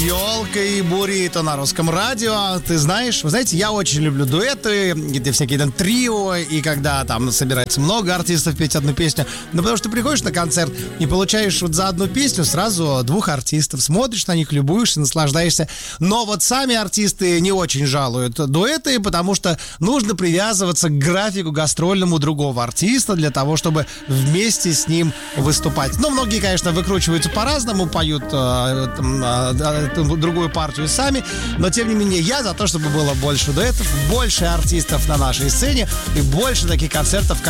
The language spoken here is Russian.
Елка и буррито на русском радио. Ты знаешь, вы знаете, я очень люблю дуэты, где всякие там трио, и когда там собирается много артистов петь одну песню. Ну, потому что ты приходишь на концерт и получаешь вот за одну песню сразу двух артистов. Смотришь на них, любуешься, наслаждаешься. Но вот сами артисты не очень жалуют дуэты, потому что нужно привязываться к графику гастрольному другого артиста для того, чтобы вместе с ним выступать. Но многие, конечно, выкручиваются по-разному, поют другую партию сами, но тем не менее я за то, чтобы было больше дуэтов, больше артистов на нашей сцене и больше таких концертов, как